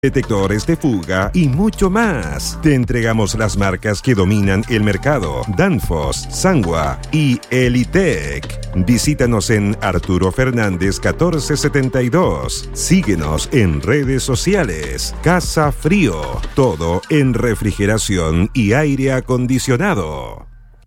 detectores de fuga y mucho más. Te entregamos las marcas que dominan el mercado: Danfoss, Sanwa y Elitec. Visítanos en Arturo Fernández 1472. Síguenos en redes sociales. Casa Frío, todo en refrigeración y aire acondicionado.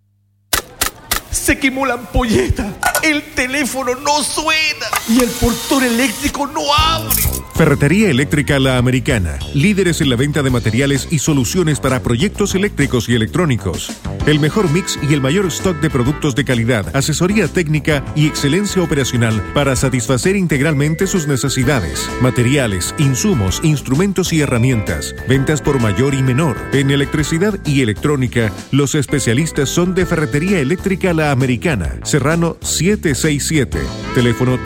Se quemó la ampolleta, el teléfono no suena y el portón eléctrico no abre. Ferretería Eléctrica La Americana, líderes en la venta de materiales y soluciones para proyectos eléctricos y electrónicos. El mejor mix y el mayor stock de productos de calidad, asesoría técnica y excelencia operacional para satisfacer integralmente sus necesidades. Materiales, insumos, instrumentos y herramientas. Ventas por mayor y menor. En electricidad y electrónica, los especialistas son de Ferretería Eléctrica La Americana, Serrano 767, teléfono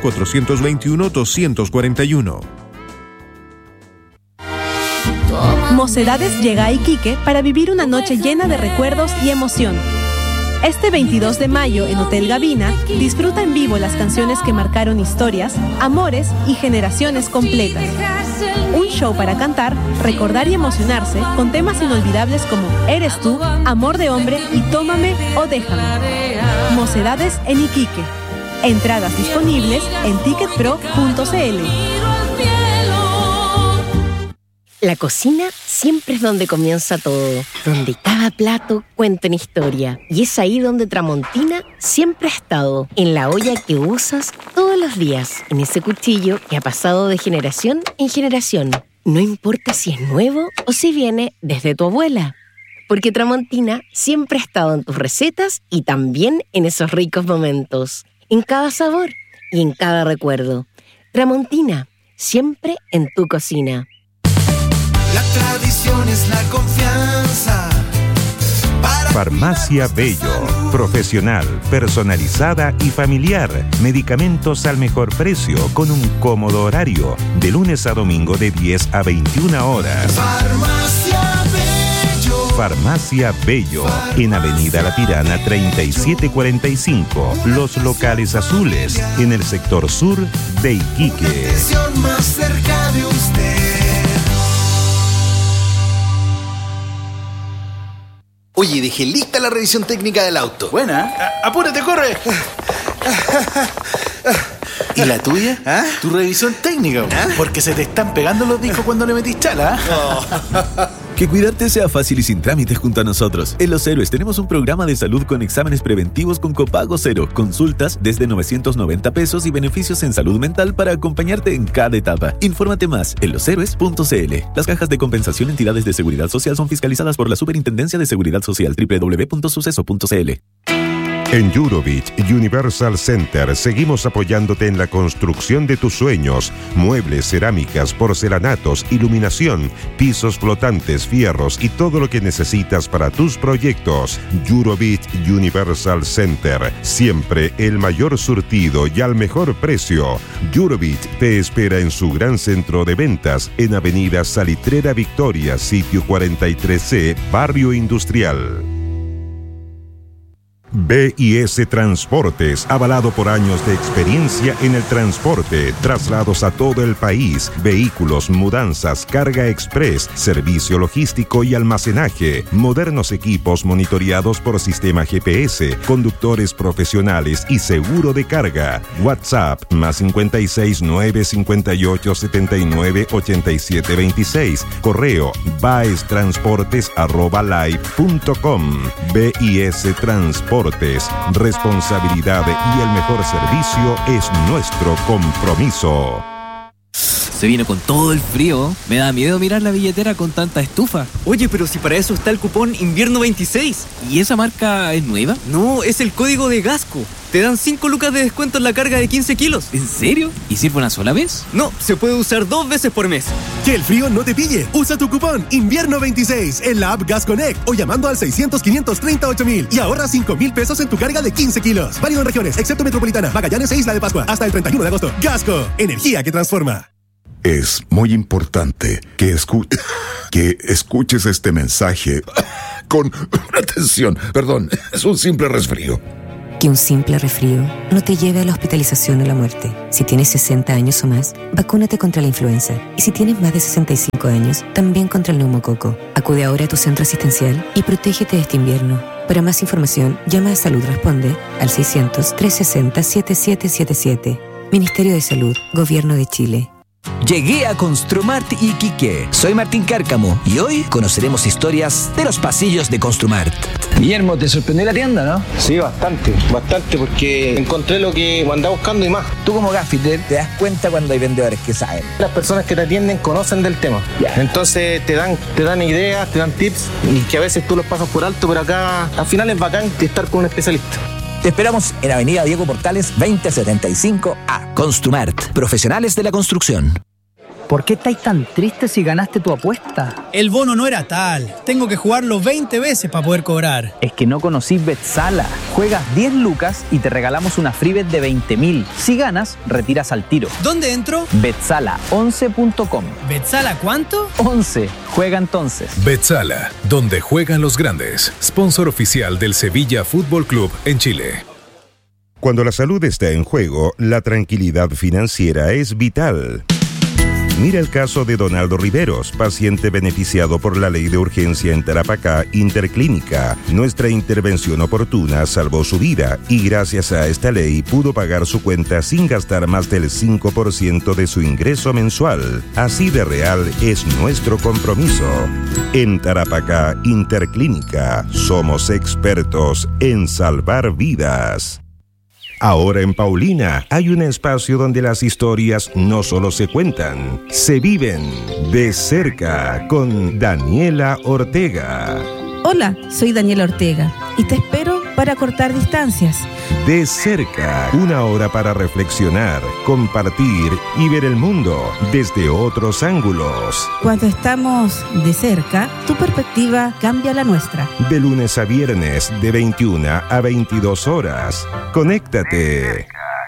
2-421-241. Mocedades llega a Iquique para vivir una noche llena de recuerdos y emoción. Este 22 de mayo en Hotel Gavina, disfruta en vivo las canciones que marcaron historias, amores y generaciones completas. Un show para cantar, recordar y emocionarse con temas inolvidables como Eres tú, Amor de hombre y Tómame o Déjame. Mocedades en Iquique. Entradas disponibles en ticketpro.cl. La cocina siempre es donde comienza todo, donde cada plato cuenta una historia. Y es ahí donde Tramontina siempre ha estado, en la olla que usas todos los días, en ese cuchillo que ha pasado de generación en generación. No importa si es nuevo o si viene desde tu abuela, porque Tramontina siempre ha estado en tus recetas y también en esos ricos momentos, en cada sabor y en cada recuerdo. Tramontina, siempre en tu cocina. La tradición es la confianza. Farmacia Bello, profesional, personalizada y familiar. Medicamentos al mejor precio con un cómodo horario, de lunes a domingo de 10 a 21 horas. Farmacia Bello. Farmacia Bello, en Avenida La Tirana 3745, Los Locales Azules, en el sector sur de Iquique. Atención más cerca de usted. Oye, dejé lista la revisión técnica del auto. Buena. Apúrate, corre. ¿Y la tuya? ¿Ah? Tu revisión técnica. ¿Ah? Porque se te están pegando los discos cuando le metís chala. Que cuidarte sea fácil y sin trámites junto a nosotros. En Los Héroes tenemos un programa de salud con exámenes preventivos con copago cero, consultas desde 990 pesos y beneficios en salud mental para acompañarte en cada etapa. Infórmate más en loshéroes.cl. Las cajas de compensación entidades de seguridad social son fiscalizadas por la Superintendencia de Seguridad Social. www.suceso.cl. En Eurobeach Universal Center seguimos apoyándote en la construcción de tus sueños. Muebles, cerámicas, porcelanatos, iluminación, pisos flotantes, fierros y todo lo que necesitas para tus proyectos. Eurobeach Universal Center. Siempre el mayor surtido y al mejor precio. Eurobeach te espera en su gran centro de ventas en Avenida Salitrera Victoria, sitio 43C, Barrio Industrial. BIS Transportes, avalado por años de experiencia en el transporte, traslados a todo el país, vehículos, mudanzas, carga express, servicio logístico y almacenaje, modernos equipos monitoreados por sistema GPS, conductores profesionales y seguro de carga. WhatsApp más 56 958 79 87 26. Correo baestransportes@live.com. BIS Transportes. Responsabilidad y el mejor servicio es nuestro compromiso. Se vino con todo el frío. Me da miedo mirar la billetera con tanta estufa. Oye, pero si para eso está el cupón Invierno 26. ¿Y esa marca es nueva? No, es el código de Gasco. Te dan 5 lucas de descuento en la carga de 15 kilos. ¿En serio? ¿Y sirve una sola vez? No, se puede usar 2 veces por mes. Que el frío no te pille. Usa tu cupón Invierno 26 en la app Gas Connect o llamando al 600-538-1000 y ahorra 5,000 pesos en tu carga de 15 kilos. Válido en regiones, excepto Metropolitana, Magallanes e Isla de Pascua. Hasta el 31 de agosto. Gasco, energía que transforma. Es muy importante que escuches este mensaje con atención. Perdón, es un simple resfrío. Que un simple resfrío no te lleve a la hospitalización o la muerte. Si tienes 60 años o más, vacúnate contra la influenza. Y si tienes más de 65 años, también contra el neumococo. Acude ahora a tu centro asistencial y protégete de este invierno. Para más información, llama a Salud Responde al 600-360-7777. Ministerio de Salud, Gobierno de Chile. Llegué a Construmart Iquique. Soy Martín Cárcamo y hoy conoceremos historias de los pasillos de Construmart. Guillermo, ¿te sorprendió la tienda, no? Sí, bastante, porque encontré lo que andaba buscando y más. Tú como gaffiter te das cuenta cuando hay vendedores que saben. Las personas que te atienden conocen del tema. Entonces te dan ideas, te dan tips y que a veces tú los pasas por alto, pero acá al final es bacán estar con un especialista. Te esperamos en Avenida Diego Portales 2075A. Construmart, profesionales de la construcción. ¿Por qué estáis tan tristes si ganaste tu apuesta? El bono no era tal. Tengo que jugarlo 20 veces para poder cobrar. Es que no conocí Betsala. Juegas 10 lucas y te regalamos una free bet de 20.000. Si ganas, retiras al tiro. ¿Dónde entro? Betsala11.com. ¿Betsala cuánto? 11. Juega entonces. Betsala, donde juegan los grandes. Sponsor oficial del Sevilla Fútbol Club en Chile. Cuando la salud está en juego, la tranquilidad financiera es vital. Mira el caso de Donaldo Riveros, paciente beneficiado por la ley de urgencia en Tarapacá Interclínica. Nuestra intervención oportuna salvó su vida y gracias a esta ley pudo pagar su cuenta sin gastar más del 5% de su ingreso mensual. Así de real es nuestro compromiso. En Tarapacá Interclínica somos expertos en salvar vidas. Ahora en Paulina hay un espacio donde las historias no solo se cuentan, se viven de cerca con Daniela Ortega. Hola, soy Daniela Ortega y te espero para cortar distancias. De cerca, una hora para reflexionar, compartir y ver el mundo desde otros ángulos. Cuando estamos de cerca, tu perspectiva cambia la nuestra. De lunes a viernes, de 21 a 22 horas. Conéctate.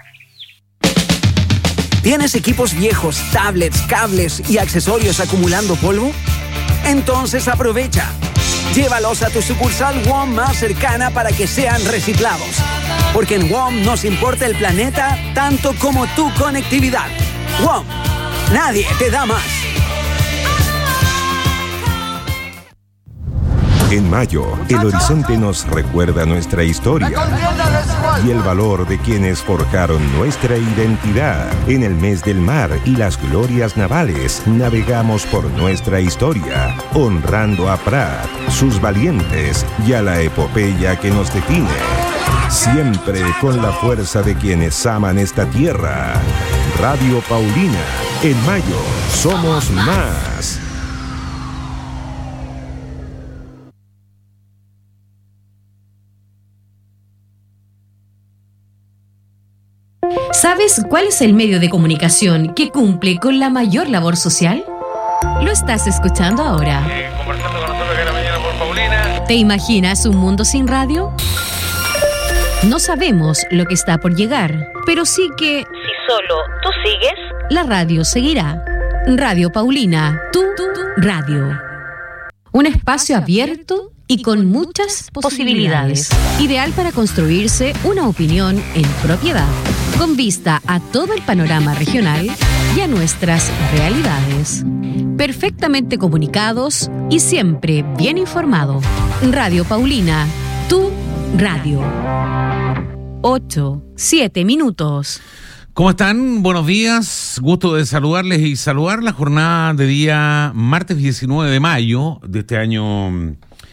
¿Tienes equipos viejos, tablets, cables y accesorios acumulando polvo? Entonces aprovecha. Llévalos a tu sucursal WOM más cercana para que sean reciclados. Porque en WOM nos importa el planeta tanto como tu conectividad. WOM, nadie te da más. En mayo, el horizonte nos recuerda nuestra historia y el valor de quienes forjaron nuestra identidad. En el mes del mar y las glorias navales, navegamos por nuestra historia, honrando a Prat, sus valientes y a la epopeya que nos define. Siempre con la fuerza de quienes aman esta tierra. Radio Paulina, en mayo, somos más. ¿Sabes cuál es el medio de comunicación que cumple con la mayor labor social? Lo estás escuchando ahora. Conversando con nosotros cada mañana por Paulina. ¿Te imaginas un mundo sin radio? No sabemos lo que está por llegar, pero sí que, si solo tú sigues, la radio seguirá. Radio Paulina, tu radio. Un espacio abierto y con muchas posibilidades. Ideal para construirse una opinión en propiedad, con vista a todo el panorama regional y a nuestras realidades. Perfectamente comunicados y siempre bien informado. Radio Paulina, tu radio. 8-7 minutos. ¿Cómo están? Buenos días. Gusto de saludarles y saludar la jornada de día martes 19 de mayo de este año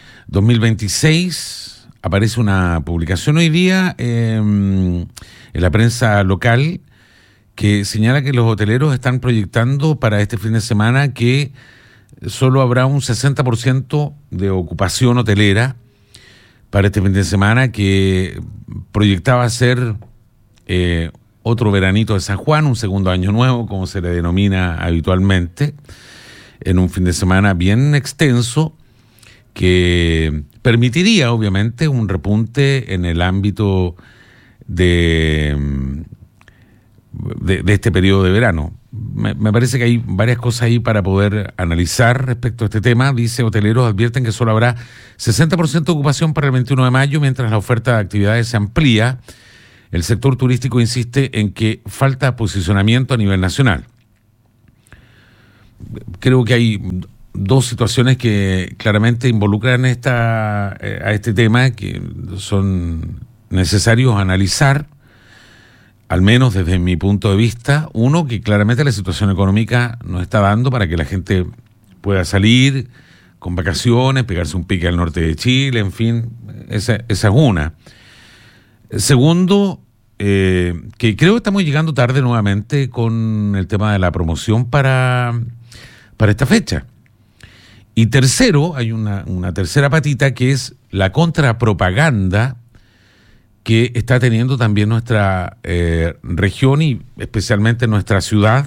2026. Aparece una publicación hoy día en la prensa local que señala que los hoteleros están proyectando para este fin de semana que solo habrá un 60% de ocupación hotelera para este fin de semana, que proyectaba ser otro veranito de San Juan, un segundo año nuevo, como se le denomina habitualmente, en un fin de semana bien extenso, que permitiría obviamente un repunte en el ámbito de este periodo de verano. me parece que hay varias cosas ahí para poder analizar respecto a este tema. Dice, hoteleros advierten que solo habrá 60% de ocupación para el 21 de mayo, mientras la oferta de actividades se amplía. El sector turístico insiste en que falta posicionamiento a nivel nacional. Creo que hay dos situaciones que claramente involucran a este tema, que son necesarios analizar, al menos desde mi punto de vista. Uno, que claramente la situación económica nos está dando para que la gente pueda salir con vacaciones, pegarse un pique al norte de Chile, en fin, esa es una. Segundo, que creo que estamos llegando tarde nuevamente con el tema de la promoción para esta fecha. Y tercero, hay una tercera patita, que es la contrapropaganda que está teniendo también nuestra región y especialmente nuestra ciudad,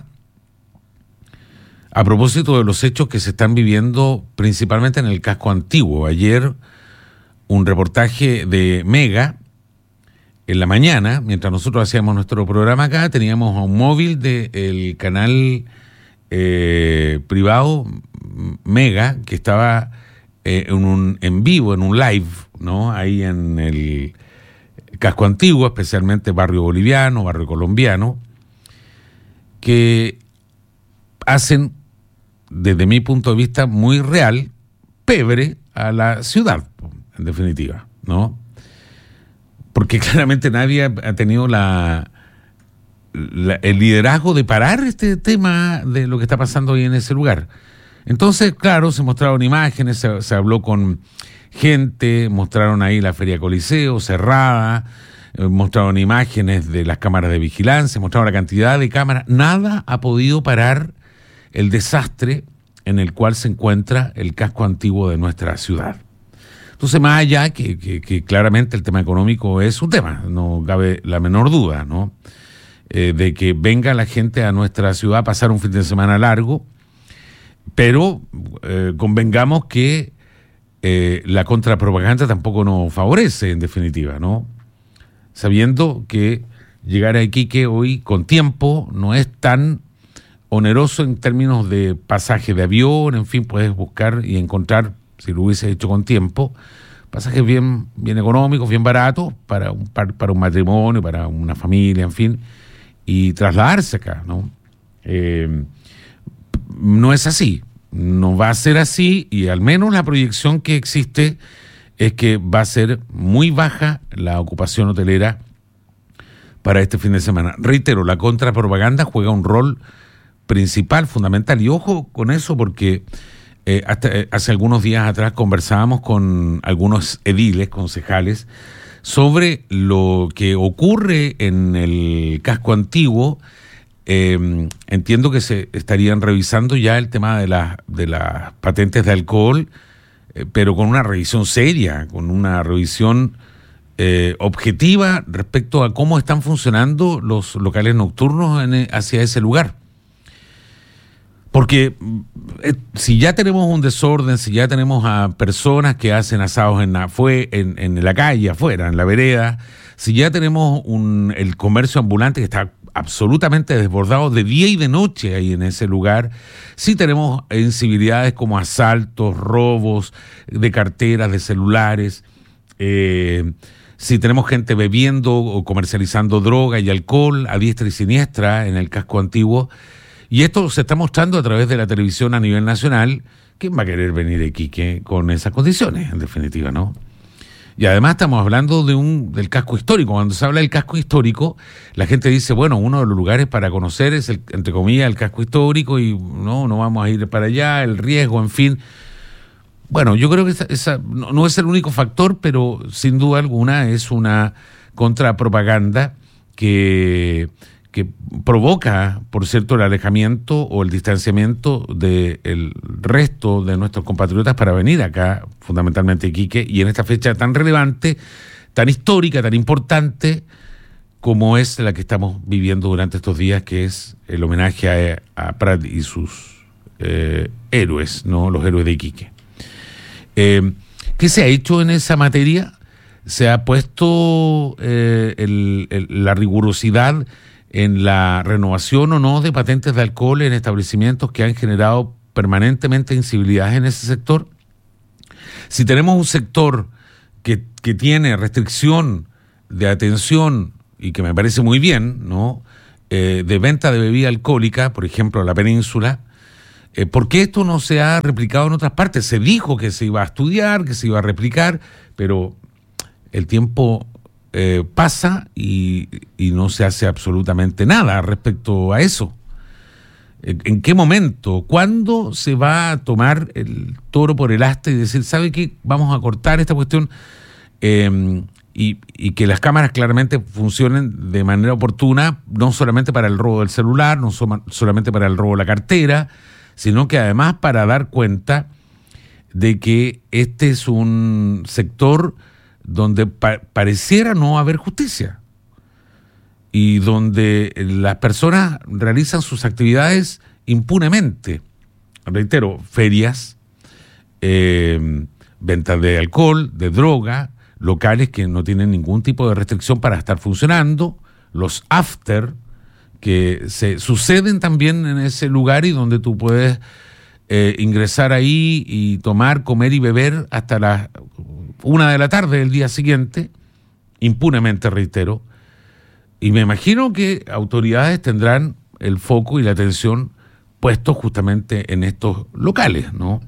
a propósito de los hechos que se están viviendo principalmente en el casco antiguo. Ayer un reportaje de Mega, en la mañana, mientras nosotros hacíamos nuestro programa acá, teníamos a un móvil del canal privado Mega, que estaba en vivo, en un live, ¿no? Ahí en el casco antiguo, especialmente barrio boliviano, barrio colombiano, que hacen, desde mi punto de vista muy real, pebre a la ciudad, en definitiva, ¿no? Porque claramente nadie ha tenido el liderazgo de parar este tema de lo que está pasando hoy en ese lugar. Entonces, claro, se mostraron imágenes, se habló con gente, mostraron ahí la Feria Coliseo cerrada, mostraron imágenes de las cámaras de vigilancia, mostraron la cantidad de cámaras. Nada ha podido parar el desastre en el cual se encuentra el casco antiguo de nuestra ciudad. Entonces, más allá que claramente el tema económico es un tema, no cabe la menor duda, ¿no? De que venga la gente a nuestra ciudad a pasar un fin de semana largo, pero convengamos que la contrapropaganda tampoco nos favorece, en definitiva, ¿no? Sabiendo que llegar a Iquique hoy con tiempo no es tan oneroso en términos de pasaje de avión, en fin, puedes buscar y encontrar, si lo hubiese hecho con tiempo, pasajes bien económicos, bien baratos para un matrimonio, para una familia, en fin, y trasladarse acá, ¿no? No es así, no va a ser así, y al menos la proyección que existe es que va a ser muy baja la ocupación hotelera para este fin de semana. Reitero, la contrapropaganda juega un rol principal, fundamental, y ojo con eso, porque hasta hace algunos días atrás conversábamos con algunos ediles, concejales, sobre lo que ocurre en el casco antiguo. Entiendo que se estarían revisando ya el tema de las patentes de alcohol, pero con una revisión seria, con una revisión objetiva respecto a cómo están funcionando los locales nocturnos hacia ese lugar. Porque si ya tenemos un desorden, si ya tenemos a personas que hacen asados en la calle, afuera, en la vereda, si ya tenemos el comercio ambulante que está absolutamente desbordado de día y de noche ahí en ese lugar, si tenemos incivilidades como asaltos, robos de carteras, de celulares, si tenemos gente bebiendo o comercializando droga y alcohol a diestra y siniestra en el casco antiguo. Y esto se está mostrando a través de la televisión a nivel nacional. ¿Quién va a querer venir a Iquique con esas condiciones, en definitiva, no? Y además estamos hablando del casco histórico. Cuando se habla del casco histórico, la gente dice, bueno, uno de los lugares para conocer es, entre comillas, el casco histórico, y no vamos a ir para allá, el riesgo, en fin. Bueno, yo creo que esa no es el único factor, pero sin duda alguna es una contrapropaganda que provoca, por cierto, el alejamiento o el distanciamiento del resto de nuestros compatriotas para venir acá, fundamentalmente a Iquique, y en esta fecha tan relevante, tan histórica, tan importante, como es la que estamos viviendo durante estos días, que es el homenaje a Prat y sus héroes, ¿no? Los héroes de Iquique. ¿Qué se ha hecho en esa materia? Se ha puesto la rigurosidad en la renovación o no de patentes de alcohol en establecimientos que han generado permanentemente incivilidades en ese sector. Si tenemos un sector que tiene restricción de atención, y que me parece muy bien, ¿no?, de venta de bebida alcohólica, por ejemplo, en la península, ¿por qué esto no se ha replicado en otras partes? Se dijo que se iba a estudiar, que se iba a replicar, pero el tiempo pasa y no se hace absolutamente nada respecto a eso. ¿En qué momento? ¿Cuándo se va a tomar el toro por el asta y decir, ¿sabe qué? Vamos a cortar esta cuestión y que las cámaras claramente funcionen de manera oportuna, no solamente para el robo del celular, no solamente para el robo de la cartera, sino que además para dar cuenta de que este es un sector donde pareciera no haber justicia y donde las personas realizan sus actividades impunemente. Reitero, ferias, ventas de alcohol, de droga, locales que no tienen ningún tipo de restricción para estar funcionando, los after que se suceden también en ese lugar y donde tú puedes ingresar ahí y tomar, comer y beber hasta las 1 de la tarde del día siguiente, impunemente, reitero. Y me imagino que autoridades tendrán el foco y la atención puestos justamente en estos locales, ¿no?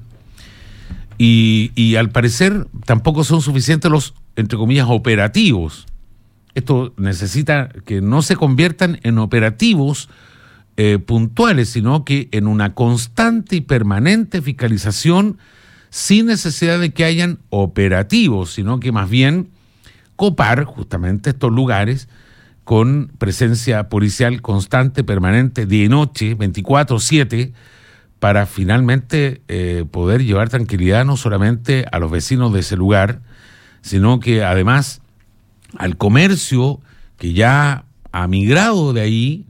Y al parecer tampoco son suficientes los, entre comillas, operativos. Esto necesita que no se conviertan en operativos puntuales, sino que en una constante y permanente fiscalización sin necesidad de que hayan operativos, sino que más bien copar justamente estos lugares con presencia policial constante, permanente, día y noche, 24/7, para finalmente poder llevar tranquilidad no solamente a los vecinos de ese lugar, sino que además al comercio que ya ha migrado de ahí.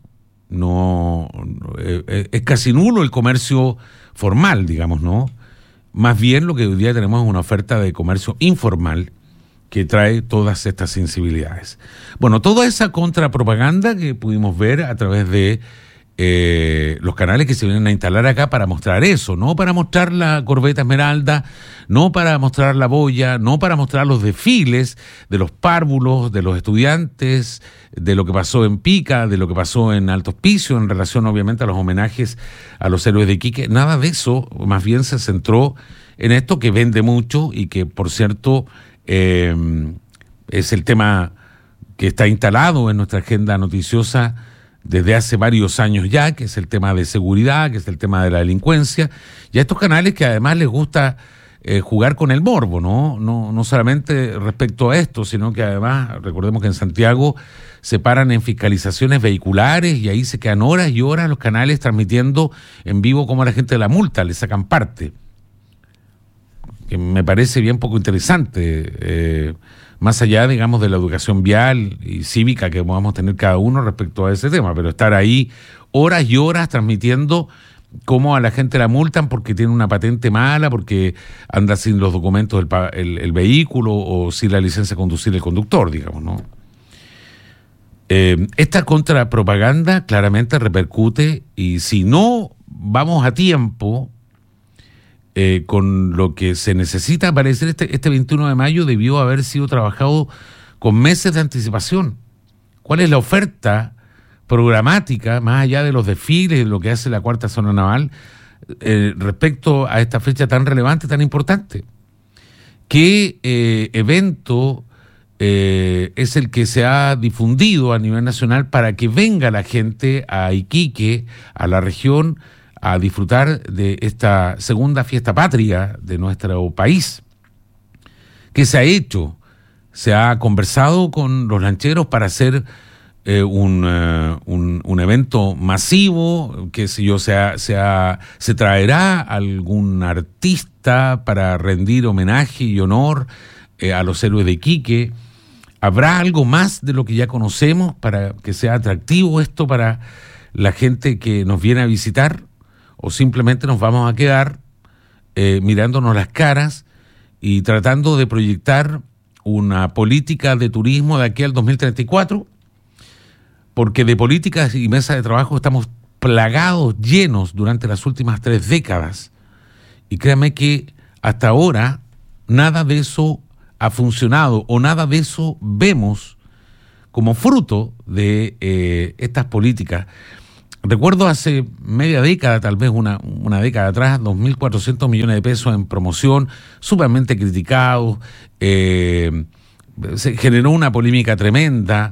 Es casi nulo el comercio formal, digamos, ¿no? Más bien lo que hoy día tenemos es una oferta de comercio informal que trae todas estas sensibilidades. Bueno, toda esa contrapropaganda que pudimos ver a través de los canales que se vienen a instalar acá para mostrar eso, no para mostrar la corbeta Esmeralda, no para mostrar la boya, no para mostrar los desfiles de los párvulos, de los estudiantes, de lo que pasó en Pica, de lo que pasó en Alto Hospicio, en relación obviamente a los homenajes a los héroes de Iquique. Nada de eso, más bien se centró en esto que vende mucho y que, por cierto, es el tema que está instalado en nuestra agenda noticiosa desde hace varios años ya, que es el tema de seguridad, que es el tema de la delincuencia, y a estos canales que además les gusta jugar con el morbo, no solamente respecto a esto, sino que además, recordemos que en Santiago se paran en fiscalizaciones vehiculares y ahí se quedan horas y horas los canales transmitiendo en vivo cómo a la gente la multa, le sacan parte, que me parece bien poco interesante, más allá, digamos, de la educación vial y cívica que podamos tener cada uno respecto a ese tema, pero estar ahí horas y horas transmitiendo cómo a la gente la multan porque tiene una patente mala, porque anda sin los documentos el vehículo o sin la licencia de conducir el conductor, digamos, ¿no? Esta contrapropaganda claramente repercute, y si no vamos a tiempo con lo que se necesita, parecer este 21 de mayo debió haber sido trabajado con meses de anticipación. ¿Cuál es la oferta programática, más allá de los desfiles, de lo que hace la Cuarta Zona Naval, respecto a esta fecha tan relevante, tan importante? ¿Qué evento es el que se ha difundido a nivel nacional para que venga la gente a Iquique, a la región, a disfrutar de esta segunda fiesta patria de nuestro país? ¿Qué se ha hecho? Se ha conversado con los lancheros para hacer un evento masivo, que si yo se traerá algún artista para rendir homenaje y honor a los héroes de Iquique. ¿Habrá algo más de lo que ya conocemos para que sea atractivo esto para la gente que nos viene a visitar? ¿O simplemente nos vamos a quedar mirándonos las caras y tratando de proyectar una política de turismo de aquí al 2034? porque de políticas y mesas de trabajo estamos plagados, llenos durante las últimas 3 décadas. Y créame que hasta ahora nada de eso ha funcionado o nada de eso vemos como fruto de estas políticas. Recuerdo hace media década, tal vez una década atrás, 2.400 millones de pesos en promoción, sumamente criticados, se generó una polémica tremenda,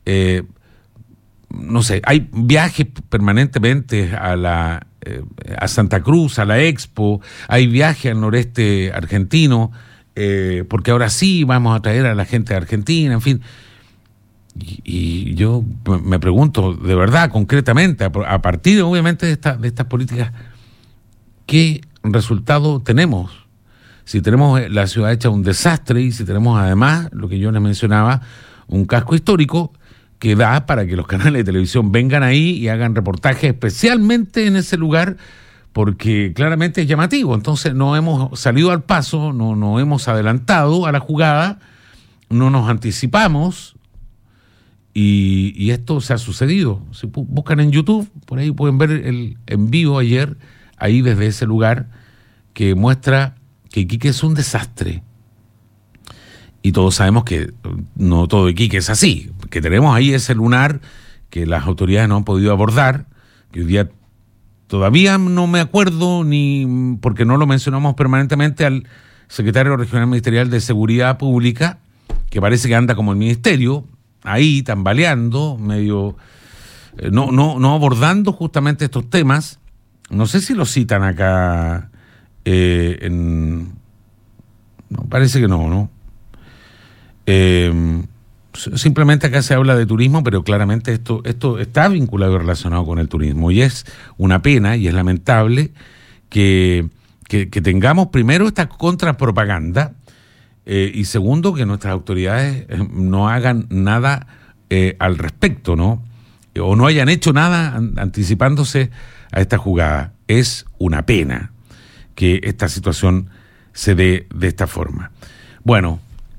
no sé, hay viajes permanentemente a Santa Cruz, a la Expo, hay viajes al noreste argentino, porque ahora sí vamos a traer a la gente de Argentina, en fin. Y yo me pregunto, de verdad, concretamente, a partir obviamente de estas políticas, ¿qué resultado tenemos? Si tenemos la ciudad hecha un desastre y si tenemos además, lo que yo les mencionaba, un casco histórico que da para que los canales de televisión vengan ahí y hagan reportajes especialmente en ese lugar, porque claramente es llamativo. Entonces no hemos salido al paso, no hemos adelantado a la jugada, no nos anticipamos. Y esto se ha sucedido. Si buscan en YouTube, por ahí pueden ver el en vivo ayer, ahí desde ese lugar, que muestra que Iquique es un desastre. Y todos sabemos que no todo Iquique es así, que tenemos ahí ese lunar que las autoridades no han podido abordar, que hoy día todavía no me acuerdo, ni porque no lo mencionamos permanentemente al secretario regional ministerial de Seguridad Pública, que parece que anda como el ministerio, ahí tambaleando, medio no abordando justamente estos temas. No sé si lo citan acá no, parece que no. Simplemente acá se habla de turismo, pero claramente esto está vinculado y relacionado con el turismo, y es una pena y es lamentable que tengamos primero esta contrapropaganda. Y segundo, que nuestras autoridades no hagan nada al respecto, ¿no? O no hayan hecho nada anticipándose a esta jugada. Es una pena que esta situación se dé de esta forma. Bueno,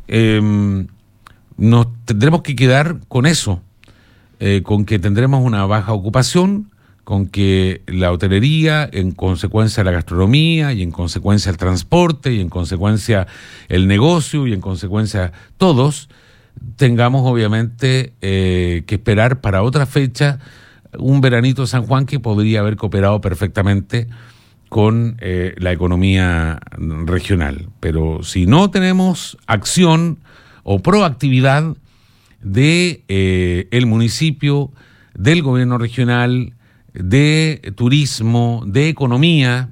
nos tendremos que quedar con eso, con que tendremos una baja ocupación, con que la hotelería, en consecuencia la gastronomía, y en consecuencia el transporte, y en consecuencia el negocio, y en consecuencia todos, tengamos obviamente que esperar para otra fecha un veranito de San Juan que podría haber cooperado perfectamente con la economía regional. Pero si no tenemos acción o proactividad de el municipio, del gobierno regional, de turismo, de economía,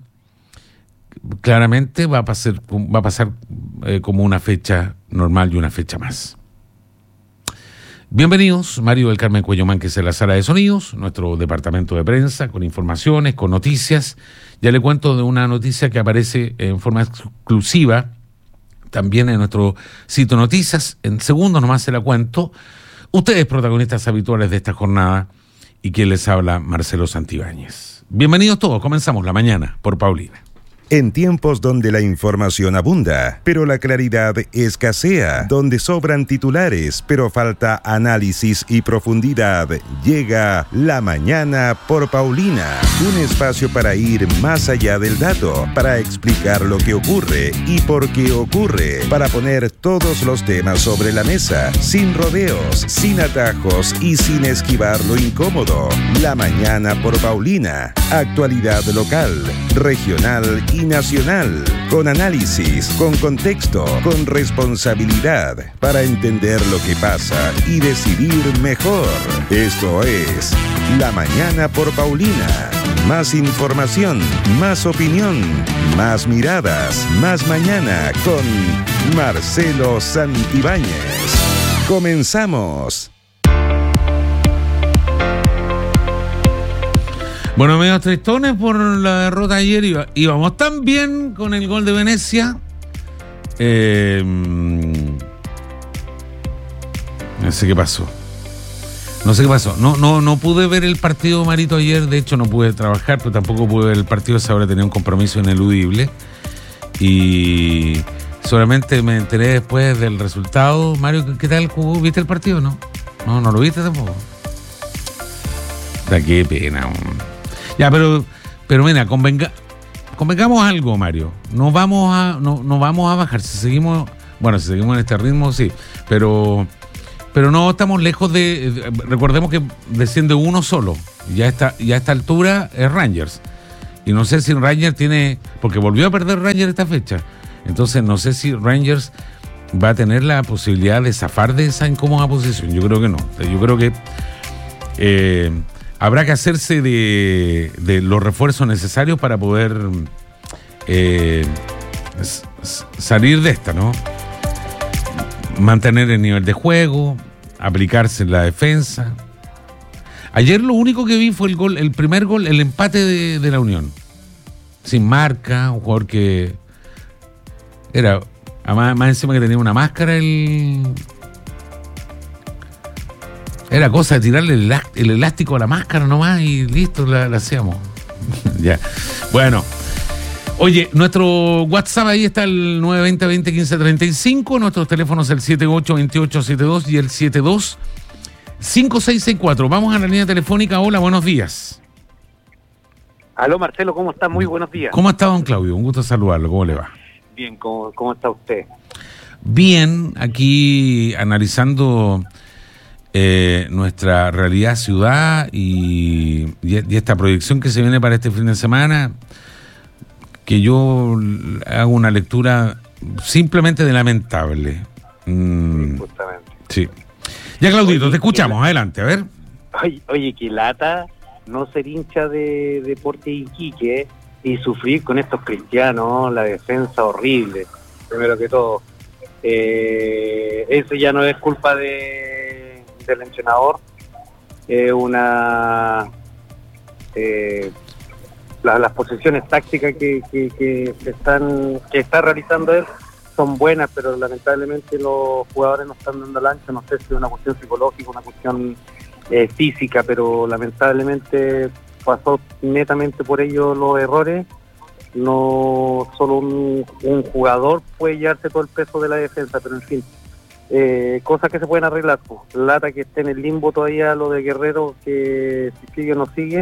claramente va a pasar como una fecha normal y una fecha más. Bienvenidos, Mario del Carmen Cuello Mánquez en la sala de sonidos, nuestro departamento de prensa, con informaciones, con noticias. Ya le cuento de una noticia que aparece en forma exclusiva también en nuestro sitio Noticias. En segundos nomás se la cuento. Ustedes, protagonistas habituales de esta jornada, y quien les habla, Marcelo Santibáñez. Bienvenidos todos, comenzamos la mañana por Paulina. En tiempos donde la información abunda, pero la claridad escasea, donde sobran titulares, pero falta análisis y profundidad, llega La Mañana por Paulina. Un espacio para ir más allá del dato, para explicar lo que ocurre y por qué ocurre, para poner todos los temas sobre la mesa, sin rodeos, sin atajos y sin esquivar lo incómodo. La Mañana por Paulina. Actualidad local, regional y nacional, con análisis, con contexto, con responsabilidad, para entender lo que pasa y decidir mejor. Esto es La Mañana por Paulina. Más información, más opinión, más miradas, más mañana con Marcelo Santibáñez. Comenzamos. Bueno, medio tristones por la derrota ayer. Íbamos tan bien con el gol de Venecia. No sé qué pasó. No pude ver el partido, Marito, ayer. De hecho, no pude trabajar, pero tampoco pude ver el partido. Ahora tenía un compromiso ineludible. Y solamente me enteré después del resultado. Mario, ¿qué tal jugó? ¿Viste el partido? No lo viste tampoco. Qué pena. Ya, pero mira, convengamos algo, Mario. No vamos a bajar. Si seguimos en este ritmo, sí. Pero no estamos lejos de. Recordemos que desciende uno solo. Ya a esta altura es Rangers. Y no sé si Rangers porque volvió a perder Rangers esta fecha. Entonces no sé si Rangers va a tener la posibilidad de zafar de esa incómoda posición. Yo creo que no. Yo creo que habrá que hacerse de los refuerzos necesarios para poder salir de esta, ¿no? Mantener el nivel de juego, aplicarse en la defensa. Ayer lo único que vi fue el primer gol, el empate de la Unión. Sin marca, un jugador que era, más encima que tenía una máscara, era cosa de tirarle el elástico a la máscara nomás y listo, la hacíamos. Ya. Bueno. Oye, nuestro WhatsApp ahí está el 920-20-1535, nuestros teléfonos el 782872 y el 725664. Vamos a la línea telefónica. Hola, buenos días. Aló, Marcelo, ¿cómo está? Muy buenos días. ¿Cómo está, don Claudio? Un gusto saludarlo. ¿Cómo le va? Bien, ¿cómo está usted? Bien, aquí analizando nuestra realidad ciudad y esta proyección que se viene para este fin de semana, que yo hago una lectura simplemente de lamentable. Justamente. Sí. Ya, Claudito, te escuchamos. Adelante, a ver. Oye, qué lata no ser hincha de Deportes Iquique y sufrir con estos cristianos, la defensa horrible, primero que todo. Eso ya no es culpa del entrenador, las posiciones tácticas que está realizando él son buenas, pero lamentablemente los jugadores no están dando el ancho. No sé si es una cuestión psicológica, una cuestión física, pero lamentablemente pasó netamente por ello los errores. No solo un jugador puede llevarse todo el peso de la defensa, pero en fin, cosas que se pueden arreglar. Lata que esté en el limbo todavía lo de Guerrero, que si sigue o no sigue.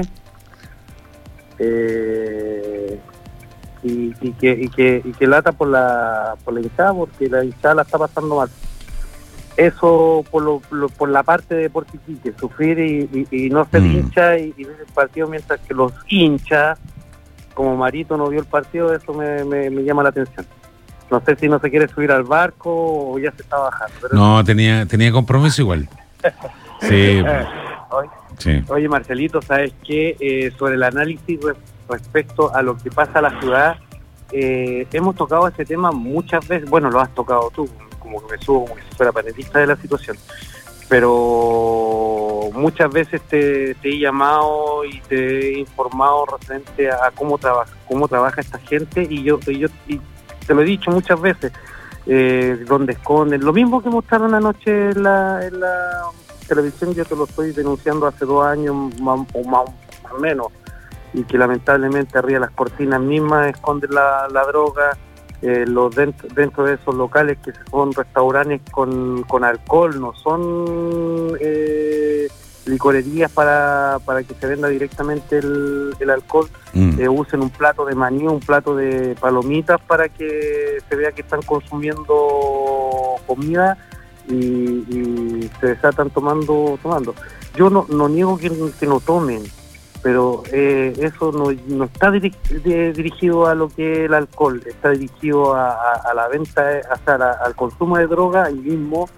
Y que lata por la hinchada, porque la hinchada la está pasando mal. Eso por la parte de Deportes Iquique, sufrir y no ser hincha y ver el partido mientras que los hinchas, como Marito no vio el partido, eso me llama la atención. No sé si no se quiere subir al barco o ya se está bajando. Pero no, tenía compromiso igual. Sí. Sí. Oye, Marcelito, ¿sabes qué? Sobre el análisis respecto a lo que pasa a la ciudad, hemos tocado ese tema muchas veces. Bueno, lo has tocado tú, como que me subo como si fuera panelista de la situación, pero muchas veces te he llamado y te he informado referente a cómo trabaja esta gente, y yo te lo he dicho muchas veces, donde esconden lo mismo que mostraron anoche en la televisión. Yo te lo estoy denunciando hace 2 años más o menos, y que lamentablemente arriba de las cortinas mismas esconden la droga. Dentro de esos locales que son restaurantes con alcohol, no son licorerías para que se venda directamente el alcohol. Usen un plato de maní, un plato de palomitas para que se vea que están consumiendo comida y se desatan tomando. Yo no niego que no tomen, pero eso no está dirigido a lo que es el alcohol, está dirigido a la venta, o sea, al consumo de droga ahí mismo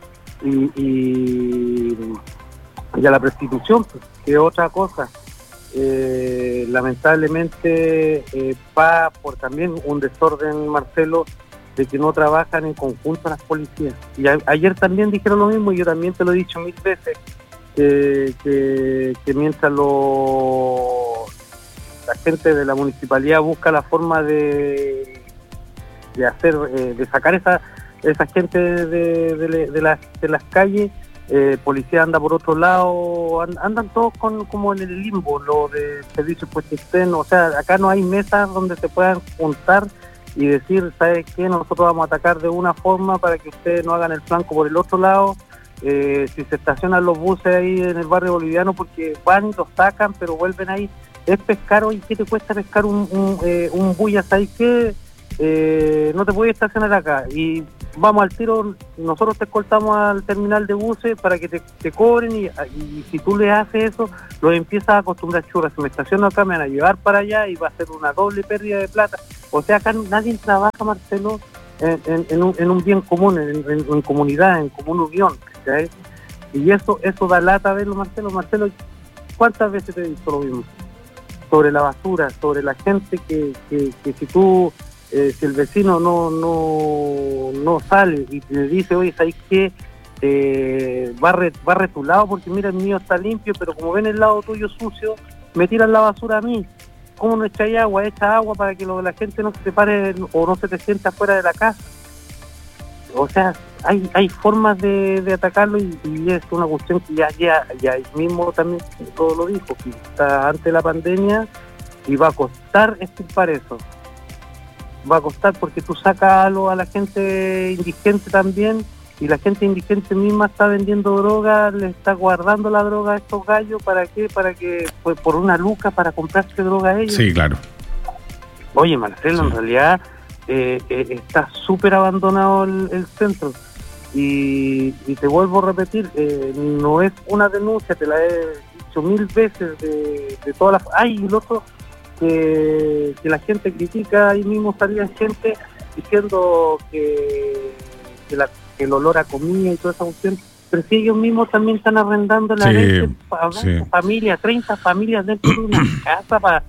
y a la prostitución, que es otra cosa. Lamentablemente por también un desorden, Marcelo, de que no trabajan en conjunto las policías. Y ayer también dijeron lo mismo, y yo también te lo he dicho 1000 veces, que mientras la gente de la municipalidad busca la forma de sacar esa gente de las calles, policía anda por otro lado, andan todos como en el limbo, lo de servicios pues externos. O sea, acá no hay mesas donde se puedan juntar y decir, ¿sabes qué? Nosotros vamos a atacar de una forma para que ustedes no hagan el flanco por el otro lado. si se estacionan los buses ahí en el barrio boliviano, porque van y los sacan, pero vuelven ahí. Es pescar, oye, ¿qué te cuesta pescar un bullas ahí que no te puedes estacionar acá? Y vamos al tiro, nosotros te escoltamos al terminal de buses para que te cobren y si tú le haces eso, los empiezas a acostumbrar. Churras, si me estaciono acá me van a llevar para allá y va a ser una doble pérdida de plata. O sea, acá nadie trabaja, Marcelo, en un bien común, en comunidad, en común unión, ¿sí? Y eso da lata a verlo, Marcelo. Marcelo, ¿cuántas veces te he dicho lo mismo? Sobre la basura, sobre la gente que si tú, si el vecino no sale y te dice, oye, ¿sabes qué? Barre tu lado porque mira, el mío está limpio, pero como ven el lado tuyo sucio, me tiran la basura a mí. ¿Cómo no echáis agua? Echa agua para que la gente no se te pare o no se te sienta fuera de la casa. O sea, hay formas de atacarlo y es una cuestión que ya mismo también todo lo dijo, que está antes de la pandemia y va a costar extirpar eso. Va a costar porque tú sacas a la gente indigente también y la gente indigente misma está vendiendo droga, le está guardando la droga a estos gallos. ¿Para qué? Para que pues, por una luca para comprarse droga a ellos. Sí, claro. Oye, Marcelo, sí. En realidad está súper abandonado el centro y te vuelvo a repetir, no es una denuncia, te la he dicho 1000 veces de todas las... Ay, y lo otro que la gente critica, ahí mismo salía gente diciendo que el olor a comida y toda esa cuestión, pero si ellos mismos también están arrendando la leche para familia, 30 familias dentro de una casa para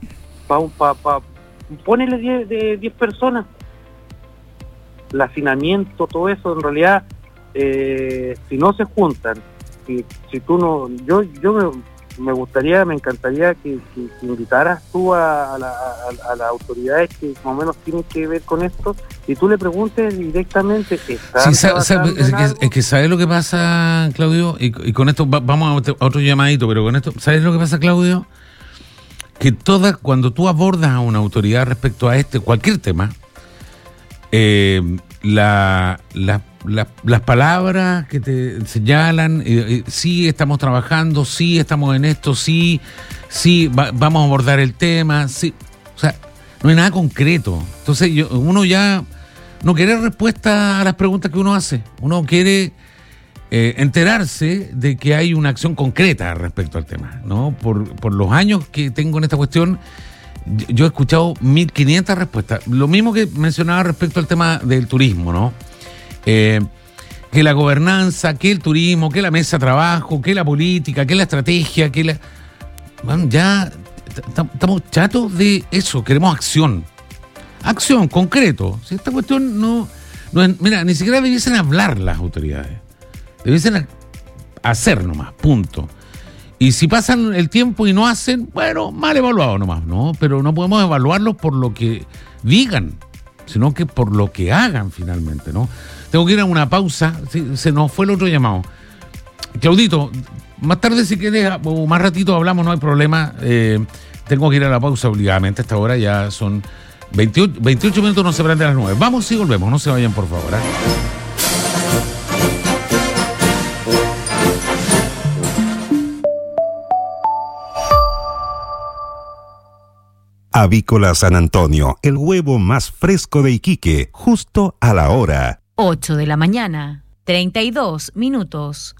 ponerle 10 personas. El hacinamiento, todo eso, en realidad, si no se juntan, si tú no, yo me encantaría que invitaras tú a las autoridades que más o menos tienen que ver con esto y tú le preguntes directamente. Sí, es que ¿sabes lo que pasa, Claudio? Y con esto vamos a otro llamadito, pero con esto, ¿sabes lo que pasa, Claudio? Que cuando tú abordas a una autoridad respecto a cualquier tema, las palabras que te señalan, sí estamos trabajando, sí estamos en esto, sí vamos a abordar el tema, sí, o sea, no hay nada concreto. Entonces uno ya no quiere respuesta a las preguntas que uno hace, uno quiere enterarse de que hay una acción concreta respecto al tema, ¿no? Por los años que tengo en esta cuestión, yo he escuchado 1500 respuestas. Lo mismo que mencionaba respecto al tema del turismo, ¿no? Que la gobernanza, que el turismo, que la mesa de trabajo, que la política, que la estrategia, Bueno, ya estamos chatos de eso, queremos acción. Acción, concreto. Si esta cuestión no es, mira, ni siquiera debiesen hablar las autoridades. Debiesen hacer nomás, punto. Y si pasan el tiempo y no hacen, bueno, mal evaluado nomás, ¿no? Pero no podemos evaluarlos por lo que digan, sino que por lo que hagan finalmente, ¿no? Tengo que ir a una pausa, se nos fue el otro llamado. Claudito, más tarde si quieres, o más ratito hablamos, no hay problema. Tengo que ir a la pausa obligadamente, a esta hora ya son 28 minutos, nos separan de las 9. Vamos y volvemos, no se vayan por favor, ¿eh? Avícola San Antonio, el huevo más fresco de Iquique, justo a la hora. 8 de la mañana, 32 minutos.